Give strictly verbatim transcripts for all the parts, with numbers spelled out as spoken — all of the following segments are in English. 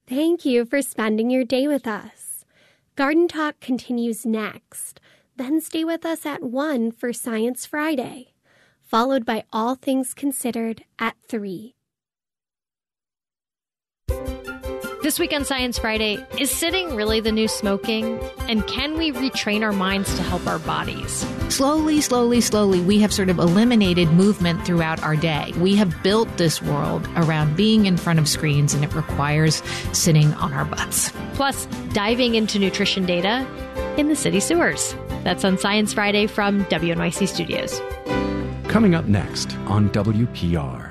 Thank you for spending your day with us. Garden Talk continues next. Then stay with us at one for Science Friday, followed by All Things Considered at three. This week on Science Friday, is sitting really the new smoking? And can we retrain our minds to help our bodies? Slowly, slowly, slowly, we have sort of eliminated movement throughout our day. We have built this world around being in front of screens, and it requires sitting on our butts. Plus, diving into nutrition data in the city sewers. That's on Science Friday from W N Y C Studios. Coming up next on W P R.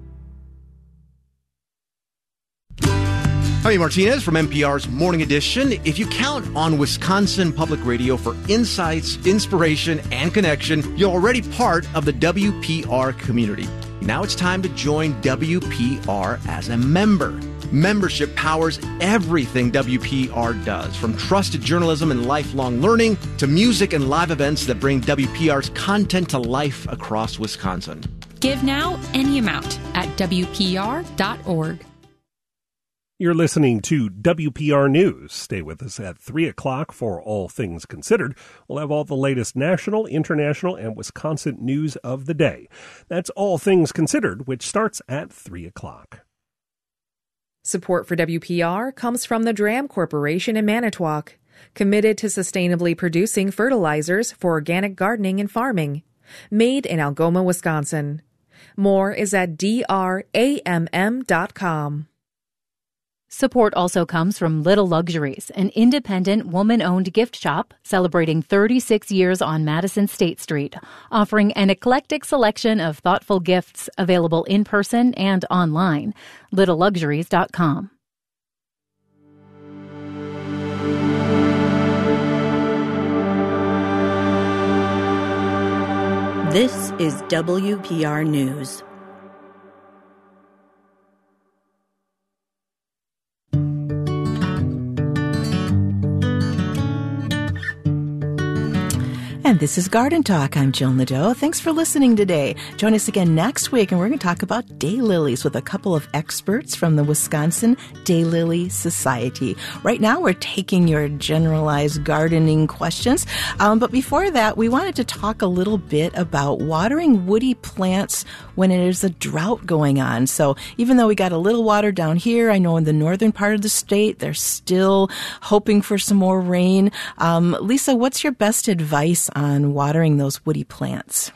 Javi Martinez from N P R's Morning Edition. If you count on Wisconsin Public Radio for insights, inspiration, and connection, you're already part of the W P R community. Now it's time to join W P R as a member. Membership powers everything W P R does, from trusted journalism and lifelong learning to music and live events that bring W P R's content to life across Wisconsin. Give now any amount at W P R dot org. You're listening to W P R News. Stay with us at three o'clock for All Things Considered. We'll have all the latest national, international, and Wisconsin news of the day. That's All Things Considered, which starts at three o'clock. Support for W P R comes from the Dram Corporation in Manitowoc, committed to sustainably producing fertilizers for organic gardening and farming. Made in Algoma, Wisconsin. More is at D R A M M dot com. Support also comes from Little Luxuries, an independent woman-owned gift shop celebrating thirty-six years on Madison State Street, offering an eclectic selection of thoughtful gifts available in person and online. little luxuries dot com. This is W P R News. And this is Garden Talk. I'm Jill Nadeau. Thanks for listening today. Join us again next week, and we're going to talk about daylilies with a couple of experts from the Wisconsin Daylily Society. Right now, we're taking your generalized gardening questions. Um, but before that, we wanted to talk a little bit about watering woody plants when there's a drought going on. So even though we got a little water down here, I know in the northern part of the state, they're still hoping for some more rain. Um, Lisa, what's your best advice on watering those woody plants?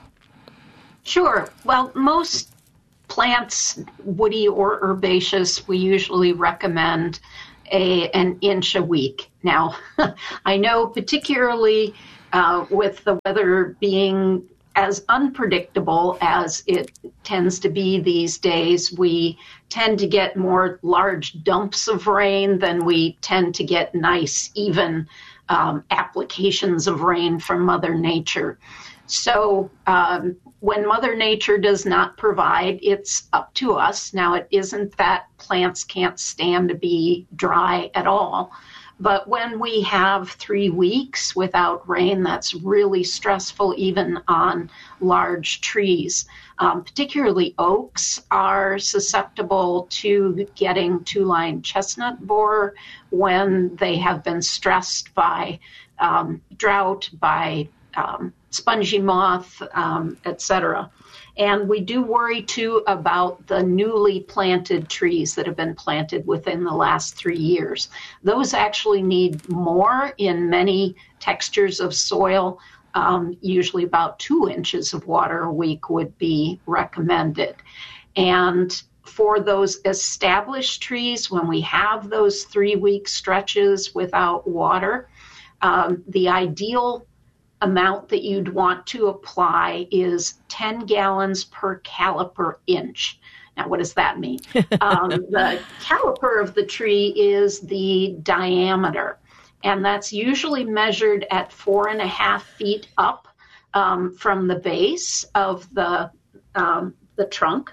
Sure. Well, most plants, woody or herbaceous, we usually recommend a an inch a week. Now, I know particularly uh, with the weather being as unpredictable as it tends to be these days, we tend to get more large dumps of rain than we tend to get nice, even um, applications of rain from Mother Nature. So um, when Mother Nature does not provide, it's up to us. Now, it isn't that plants can't stand to be dry at all. But when we have three weeks without rain, that's really stressful even on large trees. Um, particularly oaks are susceptible to getting two-line chestnut borer when they have been stressed by um, drought, by um, spongy moth, um, et cetera. And we do worry, too, about the newly planted trees that have been planted within the last three years. Those actually need more in many textures of soil. Um, usually about two inches of water a week would be recommended. And for those established trees, when we have those three-week stretches without water, um, the ideal amount that you'd want to apply is ten gallons per caliper inch. Now, what does that mean? um, the caliper of the tree is the diameter, and that's usually measured at four and a half feet up um, from the base of the um, the trunk.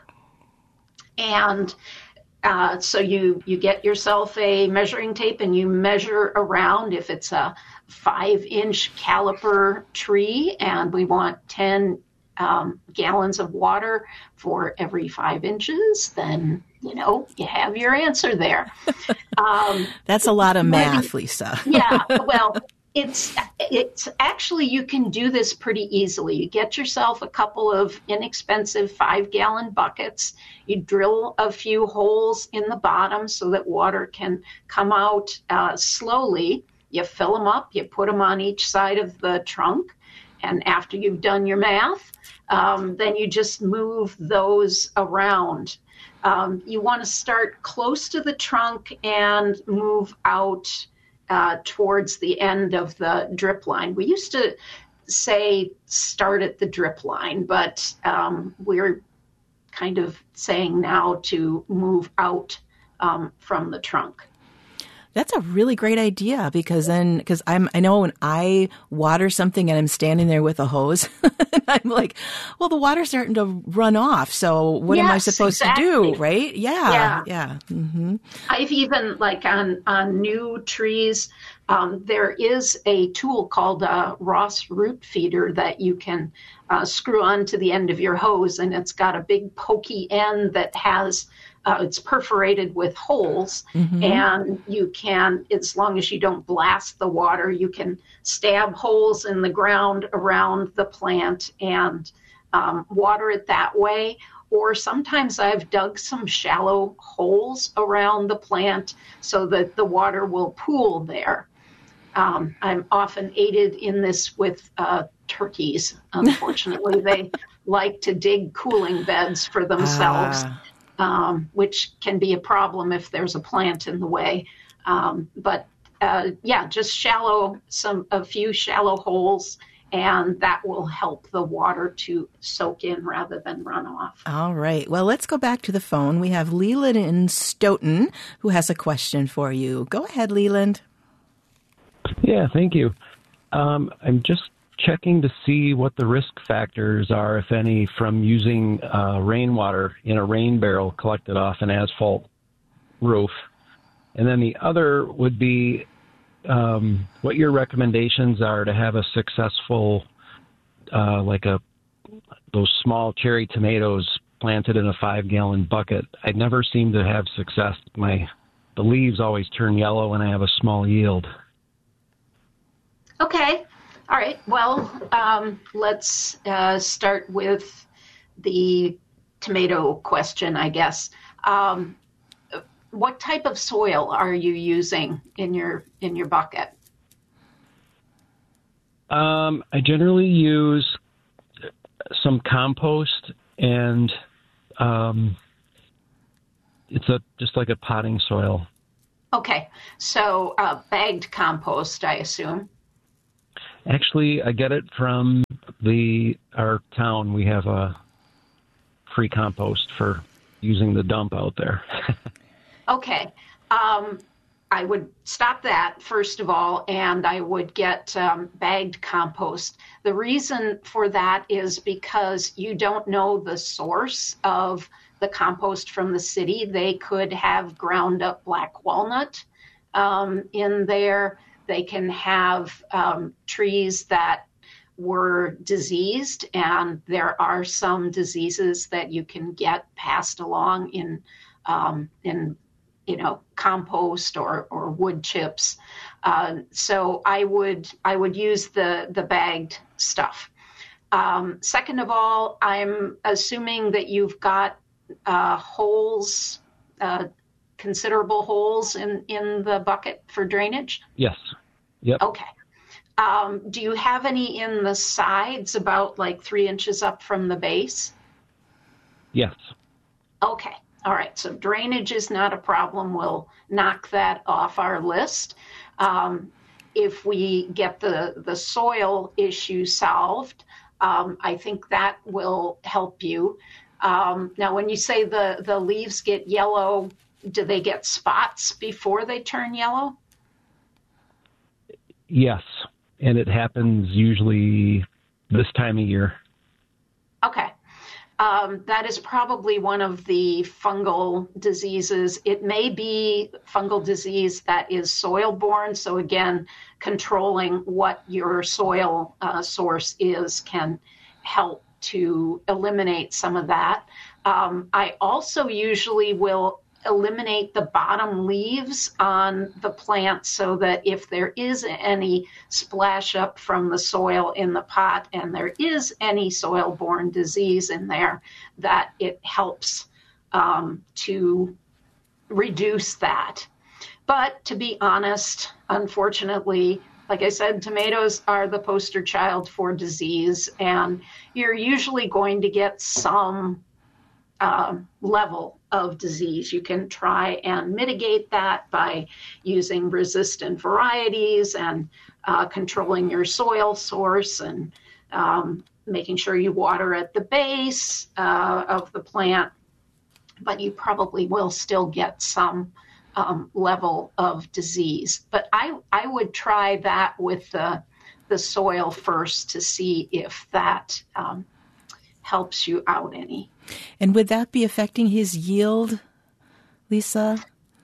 And uh, so you you get yourself a measuring tape and you measure around. If it's a five inch caliper tree and we want ten um, gallons of water for every five inches, then, you know, you have your answer there. Um, That's a lot of math, Lisa. Yeah, well, it's it's actually, you can do this pretty easily. You get yourself a couple of inexpensive five-gallon buckets. You drill a few holes in the bottom so that water can come out uh, slowly. You fill them up. You put them on each side of the trunk. And after you've done your math, um, then you just move those around. Um, you want to start close to the trunk and move out uh, towards the end of the drip line. We used to say start at the drip line, but um, we're kind of saying now to move out um, from the trunk. That's a really great idea because then, because I'm, I know when I water something and I'm standing there with a hose, I'm like, well, the water's starting to run off. So what yes, am I supposed exactly. to do? Right? Yeah. Yeah. yeah. Mm-hmm. I've even like on, on new trees, um, there is a tool called a Ross root feeder that you can uh, screw onto the end of your hose, and it's got a big pokey end that has Uh, it's perforated with holes, mm-hmm. and you can, as long as you don't blast the water, you can stab holes in the ground around the plant and um, water it that way. Or sometimes I've dug some shallow holes around the plant so that the water will pool there. Um, I'm often aided in this with uh, turkeys. Unfortunately, they like to dig cooling beds for themselves. Ah. Um, which can be a problem if there's a plant in the way. Um, but uh, yeah, just shallow, some a few shallow holes, and that will help the water to soak in rather than run off. All right. Well, let's go back to the phone. We have Leland in Stoughton who has a question for you. Go ahead, Leland. Yeah, thank you. Um, I'm just checking to see what the risk factors are, if any, from using uh, rainwater in a rain barrel collected off an asphalt roof. And then the other would be um, what your recommendations are to have a successful, uh, like a those small cherry tomatoes planted in a five-gallon bucket. I never seem to have success. My the leaves always turn yellow when I have a small yield. Okay. All right. Well, um, let's uh, start with the tomato question, I guess. Um, what type of soil are you using in your in your bucket? Um, I generally use some compost, and um, it's a just like a potting soil. Okay. So uh, bagged compost, I assume. Actually, I get it from the our town. We have a free compost for using the dump out there. Okay. Um, I would stop that, first of all, and I would get um, bagged compost. The reason for that is because you don't know the source of the compost from the city. They could have ground up black walnut um, in there. They can have um, trees that were diseased, and there are some diseases that you can get passed along in, um, in you know, compost or, or wood chips. Uh, so I would I would use the the bagged stuff. Um, second of all, I'm assuming that you've got uh, holes. Uh, considerable holes in, in the bucket for drainage? Yes. Yep. Okay. Um, do you have any in the sides about like three inches up from the base? Yes. Okay. All right. So drainage is not a problem. We'll knock that off our list. Um, if we get the, the soil issue solved, um, I think that will help you. Um, now, when you say the, the leaves get yellow, do they get spots before they turn yellow? Yes, and it happens usually this time of year. Okay. Um, that is probably one of the fungal diseases. It may be fungal disease that is soil-borne. So again, controlling what your soil uh, source is can help to eliminate some of that. Um, I also usually will eliminate the bottom leaves on the plant so that if there is any splash up from the soil in the pot and there is any soil-borne disease in there, that it helps um, to reduce that. But to be honest, unfortunately, like I said, tomatoes are the poster child for disease, and you're usually going to get some uh, level of disease. You can try and mitigate that by using resistant varieties and uh, controlling your soil source and um, making sure you water at the base uh, of the plant, but you probably will still get some um, level of disease. But I, I would try that with the, the soil first to see if that um, helps you out any. And would that be affecting his yield, Lisa?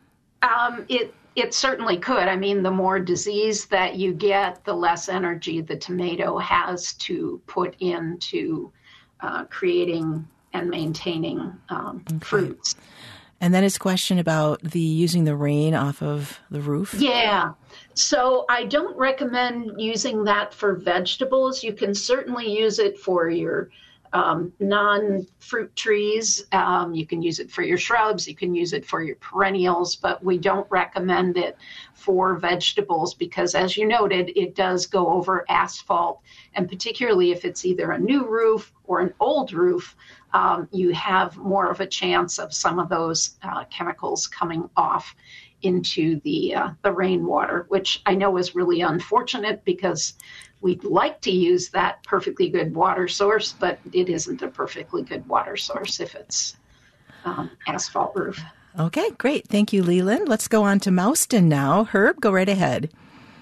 Um, it it certainly could. I mean, the more disease that you get, the less energy the tomato has to put into uh, creating and maintaining um, okay. fruits. And then his question about the using the rain off of the roof. Yeah. So I don't recommend using that for vegetables. You can certainly use it for your Um, non-fruit trees. Um, you can use it for your shrubs. You can use it for your perennials, but we don't recommend it for vegetables because, as you noted, it does go over asphalt. And particularly if it's either a new roof or an old roof, um, you have more of a chance of some of those uh, chemicals coming off into the uh, the rainwater, which I know is really unfortunate because we'd like to use that perfectly good water source, but it isn't a perfectly good water source if it's um, asphalt roof. Okay, great. Thank you, Leland. Let's go on to Mouston now. Herb, go right ahead.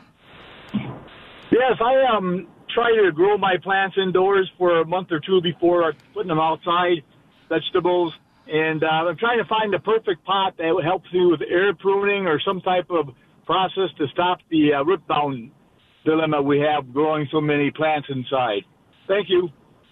Yes, I um try to grow my plants indoors for a month or two before putting them outside, vegetables, and uh, I'm trying to find the perfect pot that would help you with air pruning or some type of process to stop the uh, root bound dilemma we have growing so many plants inside. Thank you.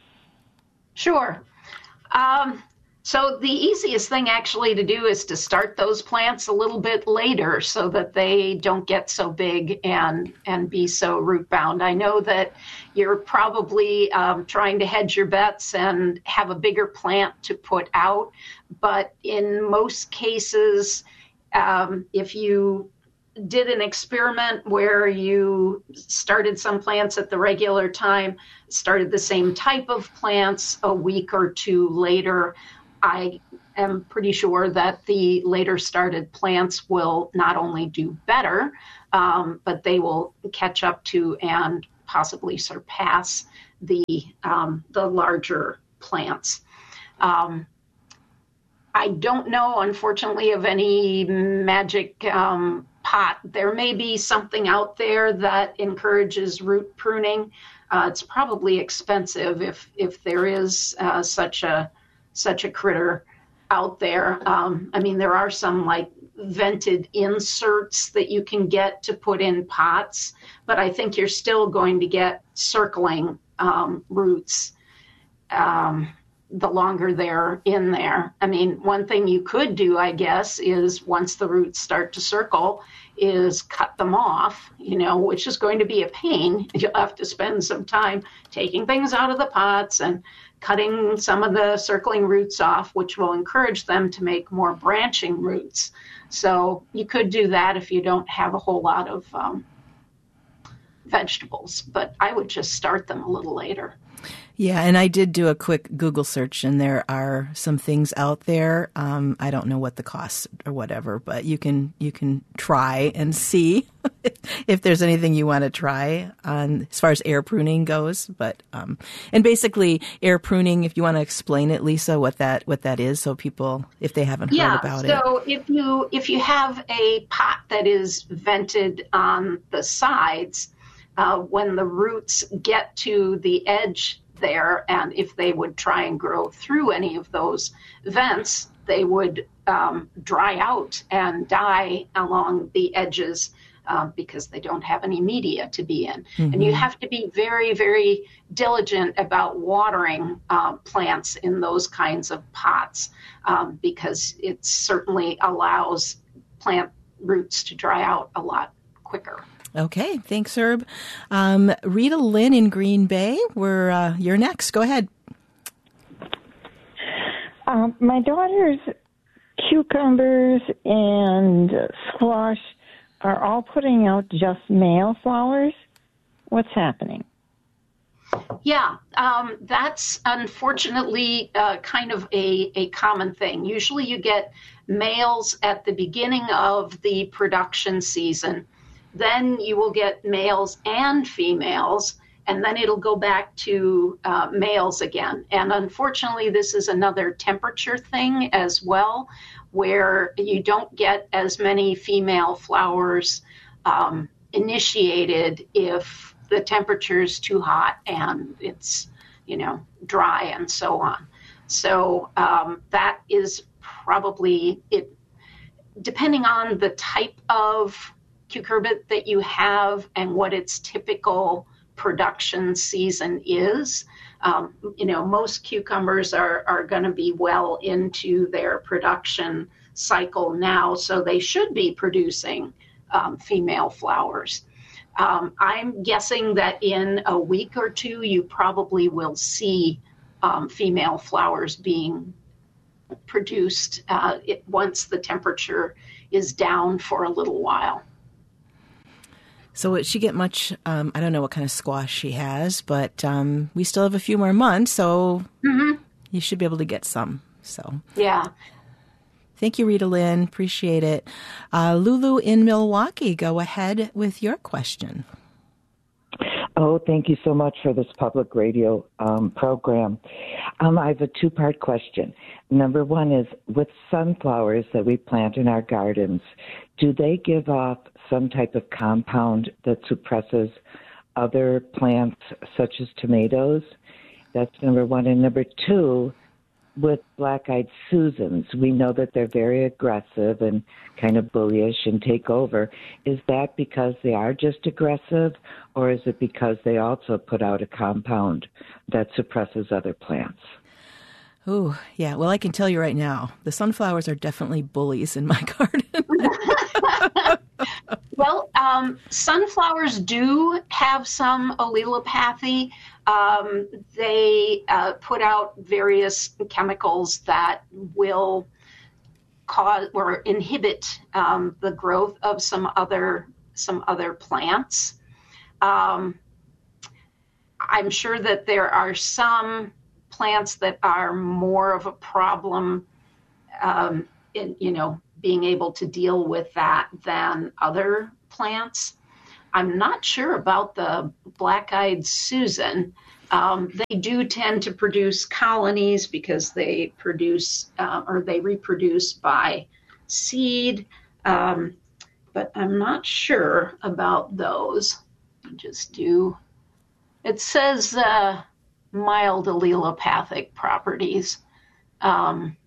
Sure. Um, so the easiest thing actually to do is to start those plants a little bit later so that they don't get so big and, and be so root bound. I know that you're probably um, trying to hedge your bets and have a bigger plant to put out, but in most cases, um, if you did an experiment where you started some plants at the regular time, started the same type of plants a week or two later, I am pretty sure that the later started plants will not only do better, um, but they will catch up to and possibly surpass the um, the larger plants. Um, I don't know, unfortunately, of any magic um, pot. There may be something out there that encourages root pruning. Uh, it's probably expensive if if there is uh, such a such a critter out there. Um, I mean, there are some like vented inserts that you can get to put in pots, but I think you're still going to get circling um, roots um, the longer they're in there. I mean, one thing you could do, I guess, is once the roots start to circle, is cut them off, you know, which is going to be a pain. You'll have to spend some time taking things out of the pots and cutting some of the circling roots off, which will encourage them to make more branching roots. So you could do that if you don't have a whole lot of um, vegetables, but I would just start them a little later. Yeah, and I did do a quick Google search, and there are some things out there. Um, I don't know what the costs or whatever, but you can you can try and see if there's anything you want to try on as far as air pruning goes. But um, and basically, air pruning. If you want to explain it, Lisa, what that what that is, so people, if they haven't heard yeah, about so it. Yeah. So if you if you have a pot that is vented on the sides, uh, when the roots get to the edge there, and if they would try and grow through any of those vents, they would um, dry out and die along the edges um, because they don't have any media to be in. Mm-hmm. And you have to be very, very diligent about watering uh, plants in those kinds of pots um, because it certainly allows plant roots to dry out a lot quicker. Okay, thanks, Herb. Um, Rita Lynn in Green Bay, we're, uh, you're next. Go ahead. Um, my daughter's cucumbers and squash are all putting out just male flowers. What's happening? Yeah, um, that's unfortunately uh, kind of a, a common thing. Usually you get males at the beginning of the production season. Then you will get males and females, and then it'll go back to uh, males again. And unfortunately, this is another temperature thing as well, where you don't get as many female flowers um, initiated if the temperature is too hot and it's, you know, dry and so on. So um, that is probably it, depending on the type of cucurbit that you have and what its typical production season is. Um, you know, most cucumbers are, are going to be well into their production cycle now, so they should be producing um, female flowers. Um, I'm guessing that in a week or two, you probably will see um, female flowers being produced uh, it, once the temperature is down for a little while. So would she get much, um, I don't know what kind of squash she has, but um, we still have a few more months, so mm-hmm. you should be able to get some. So yeah. Thank you, Rita Lynn. Appreciate it. Uh, Lulu in Milwaukee, go ahead with your question. Oh, thank you so much for this public radio um, program. Um, I have a two-part question. Number one is, with sunflowers that we plant in our gardens, do they give off some type of compound that suppresses other plants, such as tomatoes? That's number one. And number two, with black-eyed Susans, we know that they're very aggressive and kind of bullyish and take over. Is that because they are just aggressive, or is it because they also put out a compound that suppresses other plants? Oh, yeah. Well, I can tell you right now, the sunflowers are definitely bullies in my garden. Well, um, sunflowers do have some allelopathy. Um, they uh, put out various chemicals that will cause or inhibit um, the growth of some other some other plants. Um, I'm sure that there are some plants that are more of a problem um, in, you know, being able to deal with that than other plants. I'm not sure about the black-eyed Susan. Um, they do tend to produce colonies because they produce uh, or they reproduce by seed, um, but I'm not sure about those. I just do. It says uh, mild allelopathic properties. Um,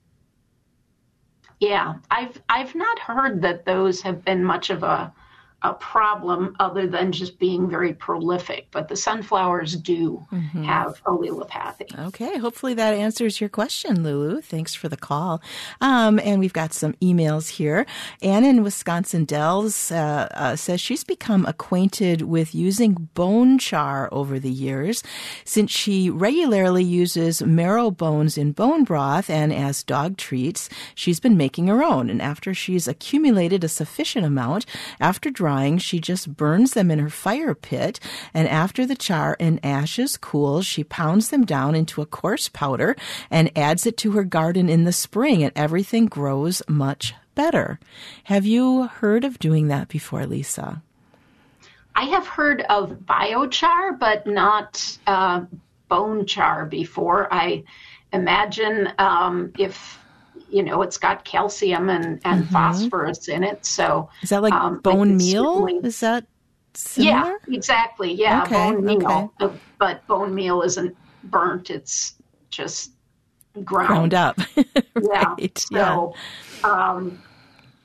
yeah, I've I've not heard that those have been much of a a problem other than just being very prolific, but the sunflowers do mm-hmm. have allelopathy. Okay, hopefully that answers your question, Lulu. Thanks for the call. Um, and we've got some emails here. Anne in Wisconsin Dells uh, uh, says she's become acquainted with using bone char over the years, since she regularly uses marrow bones in bone broth and as dog treats. She's been making her own, and after she's accumulated a sufficient amount, after drying, she just burns them in her fire pit, and after the char and ashes cool, she pounds them down into a coarse powder and adds it to her garden in the spring, and everything grows much better. Have you heard of doing that before, Lisa? I have heard of biochar, but not uh, bone char before. I imagine um, if you know, it's got calcium and, and mm-hmm. phosphorus in it. So is that like um, bone meal? Certainly... Is that similar? Yeah, exactly. Yeah, okay, bone meal. Okay. But bone meal isn't burnt. It's just ground. Ground up. Yeah. Right. So, yeah. Um,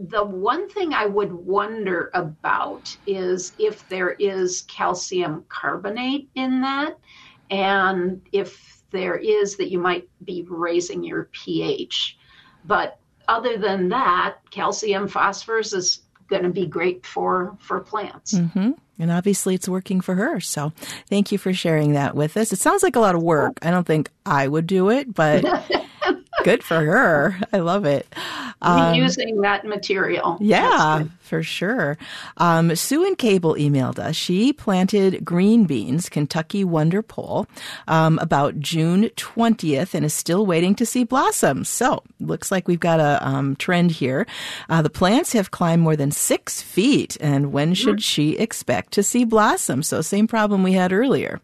the one thing I would wonder about is if there is calcium carbonate in that, and if there is, that you might be raising your pH. But other than that, calcium phosphorus is going to be great for, for plants. Mm-hmm. And obviously it's working for her. So thank you for sharing that with us. It sounds like a lot of work. I don't think I would do it, but good for her. I love it. Um, Using that material. Yeah, for sure. Um, Sue in Cable emailed us. She planted green beans, Kentucky Wonder Pole, um, about June twentieth and is still waiting to see blossoms. So looks like we've got a um, trend here. Uh, the plants have climbed more than six feet. And when should she expect to see blossoms? So same problem we had earlier.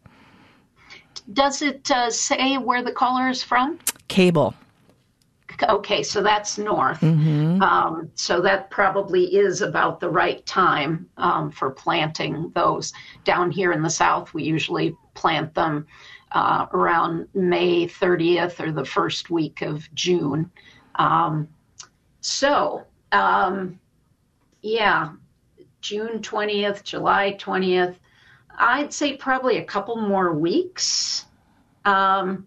Does it uh, say where the caller is from? Cable. Okay, so that's north. Mm-hmm. Um, so that probably is about the right time um, for planting those. Down here in the south, we usually plant them uh, around May thirtieth or the first week of June. Um, so, um, yeah, June twentieth, July twentieth. I'd say probably a couple more weeks. Um,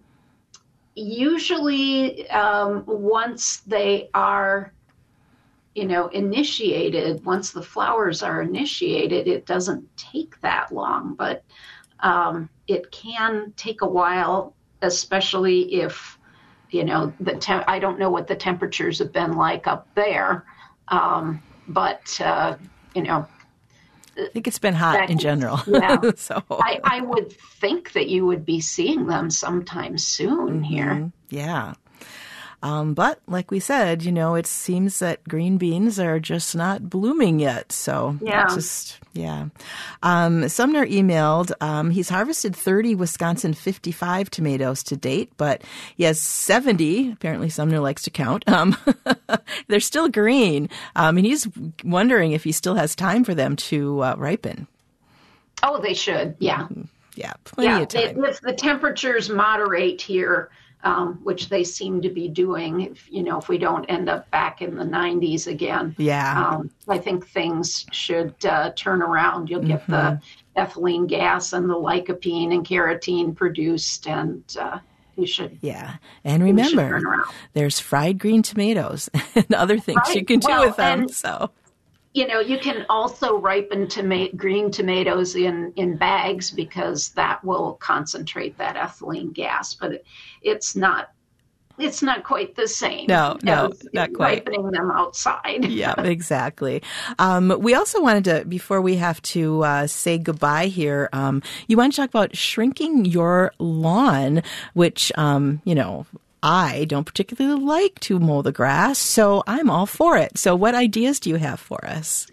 Usually, um, once they are, you know, initiated, once the flowers are initiated, it doesn't take that long, but um, it can take a while, especially if, you know, the te- I don't know what the temperatures have been like up there, um, but, uh, you know, I think it's been hot that, in general. Yeah. so I, I would think that you would be seeing them sometime soon mm-hmm. here. Yeah. Um, but like we said, you know, it seems that green beans are just not blooming yet. So yeah, just, yeah. Um, Sumner emailed, um, he's harvested thirty Wisconsin fifty-five tomatoes to date, but he has seventy. Apparently Sumner likes to count. Um, they're still green. Um, and he's wondering if he still has time for them to uh, ripen. Oh, they should. Yeah. Yeah. Plenty yeah, of time. If the temperatures moderate here, Um, which they seem to be doing, if, you know, if we don't end up back in the nineties again. Yeah. Um, I think things should uh, turn around. You'll get mm-hmm. the ethylene gas and the lycopene and carotene produced, and uh, you should. Yeah. And remember, there's fried green tomatoes and other things right. you can do well, with them. And, so. You know, you can also ripen toma- green tomatoes in, in bags because that will concentrate that ethylene gas, but it, it's not it's not quite the same. No, no, not quite. Ripening them outside. Yeah, exactly. Um, we also wanted to, before we have to uh, say goodbye here, um, you want to talk about shrinking your lawn, which, um, you know, I don't particularly like to mow the grass, so I'm all for it. So what ideas do you have for us?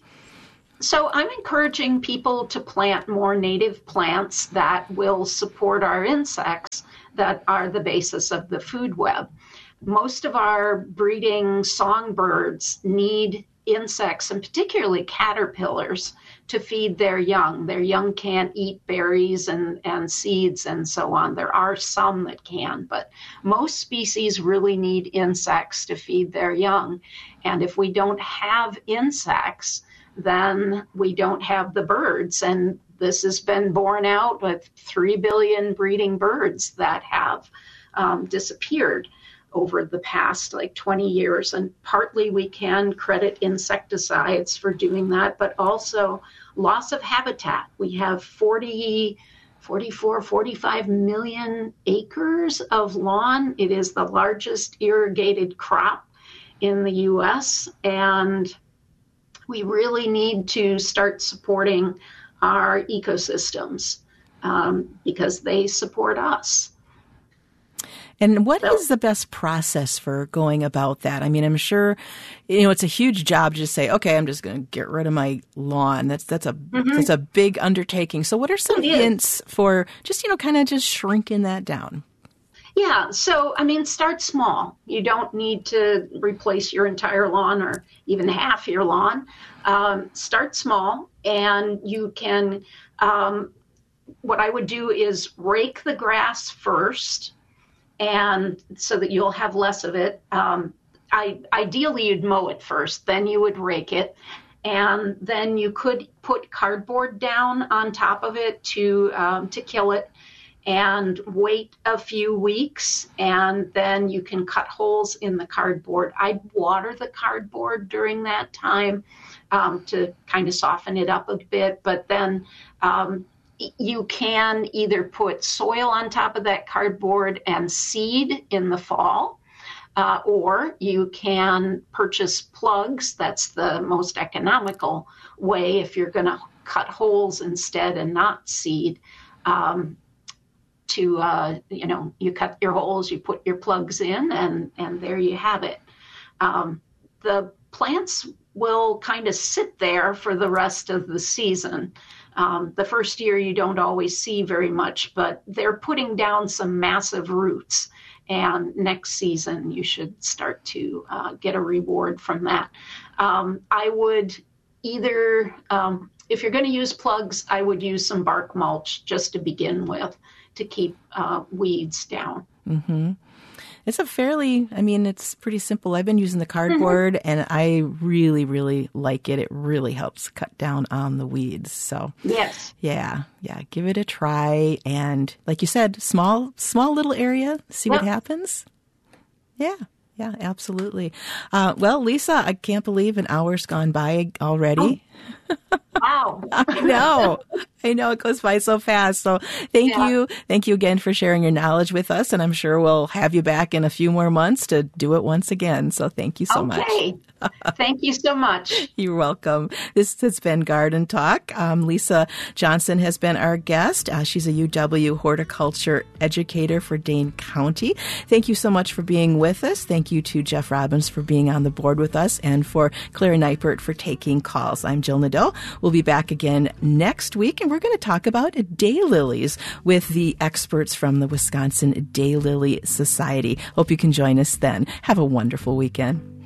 So I'm encouraging people to plant more native plants that will support our insects that are the basis of the food web. Most of our breeding songbirds need insects, and particularly caterpillars, to feed their young. Their young can't eat berries and, and seeds and so on. There are some that can, but most species really need insects to feed their young. And if we don't have insects, then we don't have the birds. And this has been borne out with three billion breeding birds that have um, disappeared over the past like twenty years. And partly we can credit insecticides for doing that, but also loss of habitat. We have forty, forty-four, forty-five million acres of lawn. It is the largest irrigated crop in the U S, and we really need to start supporting our ecosystems um, because they support us. And what is the best process for going about that? I mean, I'm sure, you know, it's a huge job to just say, okay, I'm just going to get rid of my lawn. That's that's a mm-hmm. that's a big undertaking. So what are some hints for just, you know, kind of just shrinking that down? Yeah. So, I mean, start small. You don't need to replace your entire lawn or even half your lawn. Um, start small, and you can, um, what I would do is rake the grass first, and so that you'll have less of it. Um, I, ideally, you'd mow it first, then you would rake it, and then you could put cardboard down on top of it to um, to kill it, and wait a few weeks, and then you can cut holes in the cardboard. I'd water the cardboard during that time um, to kind of soften it up a bit, but then um, you can either put soil on top of that cardboard and seed in the fall, uh, or you can purchase plugs. That's the most economical way if you're going to cut holes instead and not seed. Um, to, uh, you know, you cut your holes, you put your plugs in, and, and there you have it. Um, the plants will kind of sit there for the rest of the season. Um, the first year you don't always see very much, but they're putting down some massive roots. And next season you should start to uh, get a reward from that. Um, I would either, um, if you're going to use plugs, I would use some bark mulch just to begin with to keep uh, weeds down. Mm-hmm. It's a fairly, I mean, it's pretty simple. I've been using the cardboard, mm-hmm. and I really, really like it. It really helps cut down on the weeds. So, yes. Yeah, yeah, give it a try. And like you said, small, small little area, see yep. what happens. Yeah, yeah, absolutely. Uh, well, Lisa, I can't believe an hour's gone by already. Oh. Wow. I know. I know it goes by so fast. So thank yeah. you. Thank you again for sharing your knowledge with us. And I'm sure we'll have you back in a few more months to do it once again. So thank you so okay. much. Okay. Thank you so much. You're welcome. This has been Garden Talk. Um, Lisa Johnson has been our guest. Uh, she's a U W horticulture educator for Dane County. Thank you so much for being with us. Thank you to Jeff Robbins for being on the board with us, and for Claire Neipert for taking calls. I'm Jill Nadeau. We'll be back again next week, and we're going to talk about daylilies with the experts from the Wisconsin Daylily Society. Hope you can join us then. Have a wonderful weekend.